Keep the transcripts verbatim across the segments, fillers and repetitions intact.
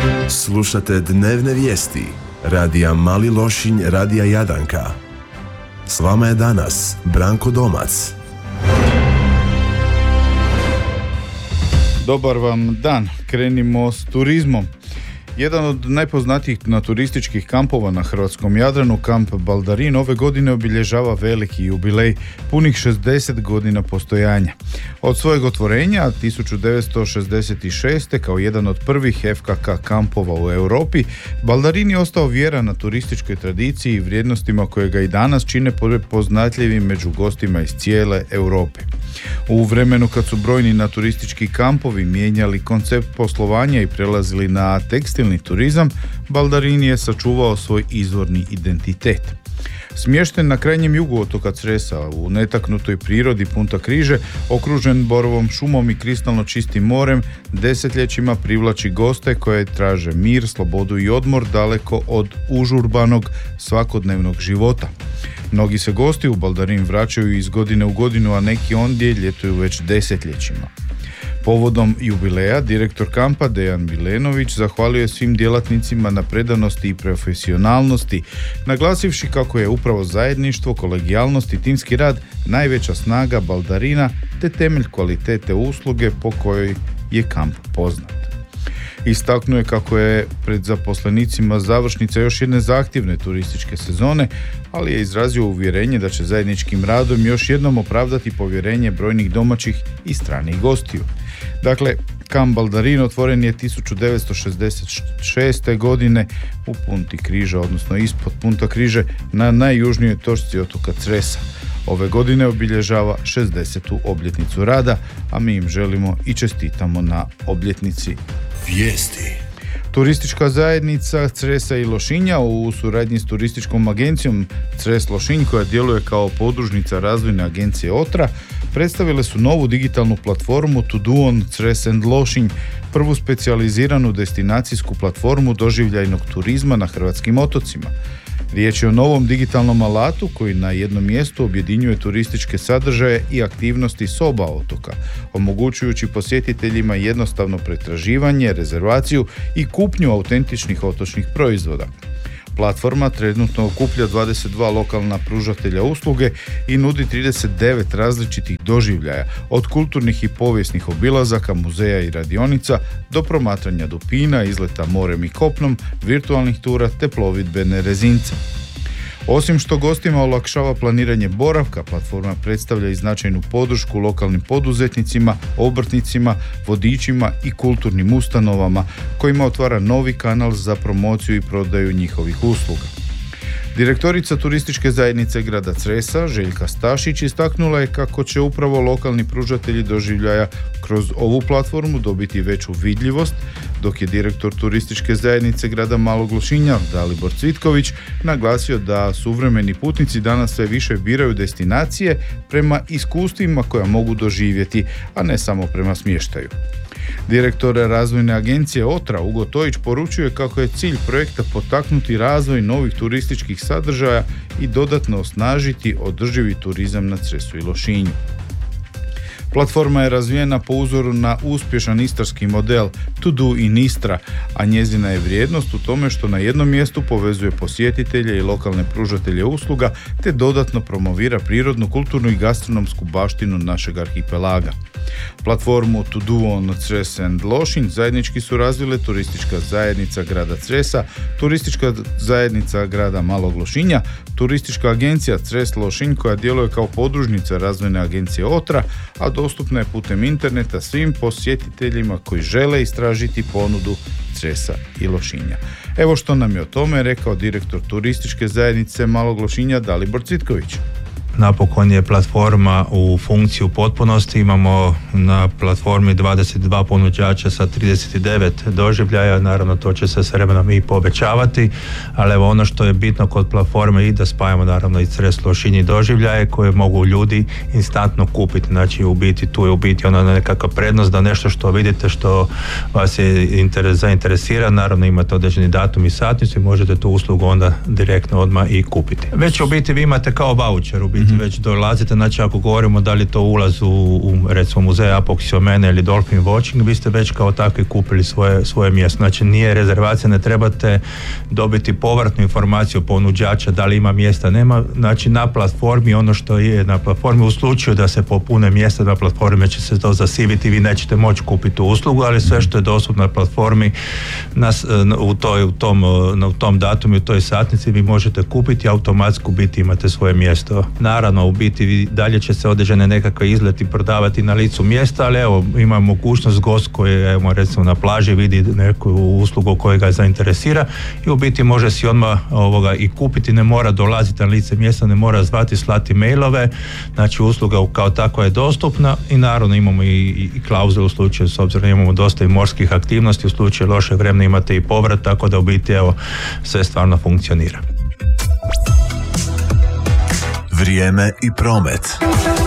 Slušate dnevne vijesti radija Mali Lošinj, radija Jadanka. S vama je danas Branko Domac. Dobar vam dan, krenimo s turizmom. Jedan od najpoznatijih naturističkih kampova na hrvatskom Jadranu, kamp Baldarin, ove godine obilježava veliki jubilej, punih šezdeset godina postojanja. Od svojeg otvorenja tisuću devetsto šezdeset šeste kao jedan od prvih F K K kampova u Europi, Baldarin je ostao vjeran na turističkoj tradiciji i vrijednostima koje ga i danas čine poznatljivim među gostima iz cijele Europe. U vremenu kad su brojni naturistički kampovi mijenjali koncept poslovanja i prelazili na tekstilni turizam, Baldarin je sačuvao svoj izvorni identitet. Smješten na krajnjem jugu otoka Cresa, u netaknutoj prirodi Punta Križe, okružen borovom šumom i kristalno čistim morem, desetljećima privlači goste koje traže mir, slobodu i odmor daleko od užurbanog svakodnevnog života. Mnogi se gosti u Baldarin vraćaju iz godine u godinu, a neki ondje ljetuju već desetljećima. Povodom jubileja, direktor kampa Dejan Milenović zahvalio je svim djelatnicima na predanosti i profesionalnosti, naglasivši kako je upravo zajedništvo, kolegijalnost i timski rad najveća snaga Baldarina te temelj kvalitete usluge po kojoj je kamp poznat. Istaknuo je kako je pred zaposlenicima završnica još jedne zahtjevne turističke sezone, ali je izrazio uvjerenje da će zajedničkim radom još jednom opravdati povjerenje brojnih domaćih i stranih gostiju. Dakle, kamp Baldarin otvoren je tisuću devetsto šezdeset šeste. godine u Punti Križa, odnosno ispod Punta Križe, na najjužnijoj točci otoka Cresa. Ove godine obilježava šezdesetu obljetnicu rada, a mi im želimo i čestitamo na obljetnici. Vijesti. Turistička zajednica Cresa i Lošinja u suradnji s turističkom agencijom Cres Lošinj, koja djeluje kao podružnica razvojne agencije Otra, predstavile su novu digitalnu platformu To Do on Cres and Lošinj, prvu specijaliziranu destinacijsku platformu doživljajnog turizma na hrvatskim otocima. Riječ je o novom digitalnom alatu koji na jednom mjestu objedinjuje turističke sadržaje i aktivnosti s oba otoka, omogućujući posjetiteljima jednostavno pretraživanje, rezervaciju i kupnju autentičnih otočnih proizvoda. Platforma trenutno okuplja dvadeset dva lokalna pružatelja usluge i nudi trideset devet različitih doživljaja, od kulturnih i povijesnih obilazaka, muzeja i radionica do promatranja dupina, izleta morem i kopnom, virtualnih tura te plovidbene rezince. Osim što gostima olakšava planiranje boravka, platforma predstavlja i značajnu podršku lokalnim poduzetnicima, obrtnicima, vodičima i kulturnim ustanovama, kojima otvara novi kanal za promociju i prodaju njihovih usluga. Direktorica turističke zajednice grada Cresa, Željka Stašić, istaknula je kako će upravo lokalni pružatelji doživljaja kroz ovu platformu dobiti veću vidljivost, dok je direktor turističke zajednice grada Malog Lošinja, Dalibor Cvitković, naglasio da suvremeni putnici danas sve više biraju destinacije prema iskustvima koja mogu doživjeti, a ne samo prema smještaju. Direktor razvojne agencije Otra, Ugo Tojić, poručuje kako je cilj projekta potaknuti razvoj novih turističkih sadržaja i dodatno osnažiti održivi turizam na Cresu i Lošinju. Platforma je razvijena po uzoru na uspješan istarski model To Do in Istra, a njezina je vrijednost u tome što na jednom mjestu povezuje posjetitelje i lokalne pružatelje usluga te dodatno promovira prirodnu, kulturnu i gastronomsku baštinu našeg arhipelaga. Platformu To Do on Cres and Lošinj zajednički su razvile turistička zajednica grada Cresa, turistička zajednica grada Malog Lošinja, turistička agencija Cres Lošinj koja djeluje kao podružnica razvojne agencije Otra, a dostupna je putem interneta svim posjetiteljima koji žele istražiti ponudu Cresa i Lošinja. Evo što nam je o tome rekao direktor turističke zajednice Malog Lošinja Dalibor Cvitković. Napokon je platforma u funkciji u potpunosti. Imamo na platformi dvadeset dva ponuđača sa trideset devet doživljaja. Naravno, to će se s vremenom i povećavati, ali evo ono što je bitno kod platforme i da spajamo naravno i Cres Lošinj i doživljaje koje mogu ljudi instantno kupiti. Znači, u biti tu je u biti ona nekakva prednost da nešto što vidite, što vas je interes, zainteresira, naravno imate određeni datum i satnicu i možete tu uslugu onda direktno odmah i kupiti. Već u biti vi imate kao voucher u biti mm-hmm. već dolazite, znači ako govorimo da li to ulaz u, u recimo muzej Apoksiomene ili Dolphin Watching, vi ste već kao takvi kupili svoje, svoje mjesto. Znači nije rezervacija, ne trebate dobiti povratnu informaciju ponuđača da li ima mjesta, nema. Znači na platformi ono što je na platformi, u slučaju da se popune mjesta na platformi će se to zasiviti, vi nećete moći kupiti tu uslugu, ali sve što je dostupno na platformi nas, u, toj, u, tom, u tom datumu, u toj satnici vi možete kupiti, automatski biti imate svoje mjesto. Naravno, u biti dalje će se određene nekakve izleti prodavati na licu mjesta, ali evo, ima mogućnost gost koji je, evo, recimo na plaži vidi neku uslugu koja ga zainteresira i u biti može si odmah ovoga i kupiti, ne mora dolaziti na lice mjesta, ne mora zvati, slati mailove, znači usluga kao takva je dostupna i naravno imamo i, i, i klauzulu u slučaju, s obzirom imamo dosta i morskih aktivnosti, u slučaju loše vremena imate i povrat, tako da u biti evo sve stvarno funkcionira. Vrijeme i promet.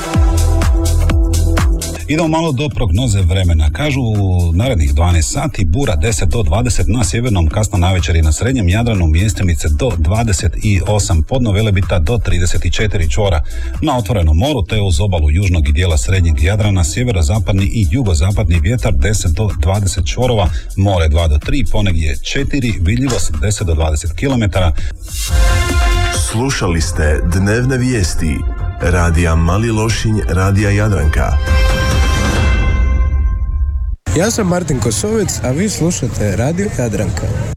Idemo malo do prognoze vremena. Kažu u narednih dvanaest sati bura deset do dvadeset na sjevernom, kasno navečer i na srednjem Jadranu, mjestimice do dvadeset osam, podno Velebita do trideset četiri čvora. Na otvorenom moru te uz obalu južnog i dijela srednjeg Jadrana sjeverozapadni i jugozapadni vjetar deset do dvadeset čvorova, more dva do tri, ponegdje četiri, vidljivost deset do dvadeset kilometara. Slušali ste dnevne vijesti radija Mali Lošinj, radija Jadranka. Ja sam Martin Kosovec, a vi slušate Radio Jadranka.